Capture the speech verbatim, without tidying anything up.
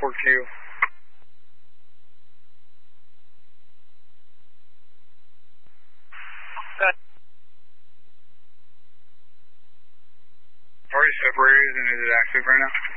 four Q. Are you separated and is it active right now?